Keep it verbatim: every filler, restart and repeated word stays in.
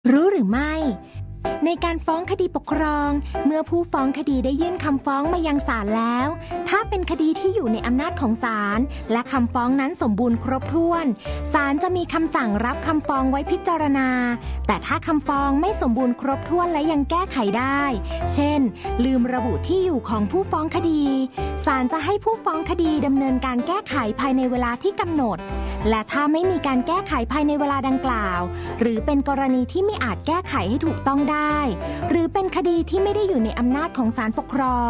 รู้หรือไม่ในการฟ้องคดีปกครองเมื่อผู้ฟ้องคดีได้ยื่นคำฟ้องมายังศาลแล้วถ้าเป็นคดีที่อยู่ในอำนาจของศาลและคำฟ้องนั้นสมบูรณ์ครบถ้วนศาลจะมีคำสั่งรับคำฟ้องไว้พิจารณาแต่ถ้าคำฟ้องไม่สมบูรณ์ครบถ้วนและยังแก้ไขได้เช่นลืมระบุที่อยู่ของผู้ฟ้องคดีศาลจะให้ผู้ฟ้องคดีดำเนินการแก้ไขภายในเวลาที่กำหนดและถ้าไม่มีการแก้ไขภายในเวลาดังกล่าวหรือเป็นกรณีที่ไม่อาจแก้ไขให้ถูกต้องได้หรือเป็นคดีที่ไม่ได้อยู่ในอำนาจของศาลปกครอง